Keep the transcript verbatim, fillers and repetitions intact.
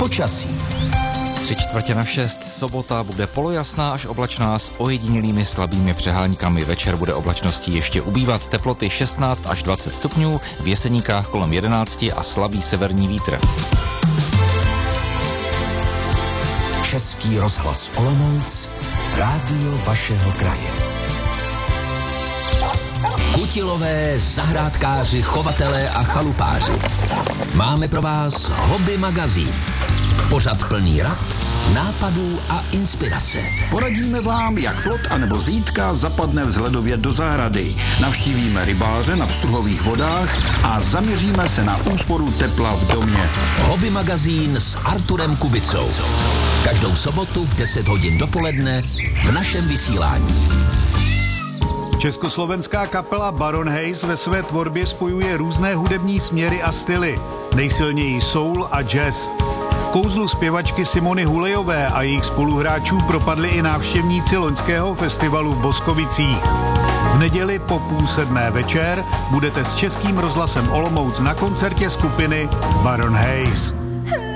Počasí. Tři čtvrtě na šest, sobota bude polojasná až oblačná s ojedinělými slabými přehánykami. Večer bude oblačností ještě ubývat, teploty šestnáct až dvacet stupňů, v Jeseníkách kolem jedenáct a slabý severní vítr. Český rozhlas Olomouc, rádio vašeho kraje. Kutilové, zahrádkáři, chovatelé a chalupáři. Máme pro vás Hobby magazín. Pořad plný rad, nápadů a inspirace. Poradíme vám, jak plot anebo zítka zapadne vzhledově do zahrady. Navštívíme rybáře na pstruhových vodách a zaměříme se na úsporu tepla v domě. Hobby magazín s Arturem Kubicou. Každou sobotu v deset hodin dopoledne v našem vysílání. Československá kapela Baron Hayes ve své tvorbě spojuje různé hudební směry a styly, nejsilněji soul a jazz. Kouzlu zpěvačky Simony Hulejové a jejich spoluhráčů propadli i návštěvníci loňského festivalu v Boskovicích. V neděli po půl sedmé večer budete s Českým rozhlasem Olomouc na koncertě skupiny Baron Hayes.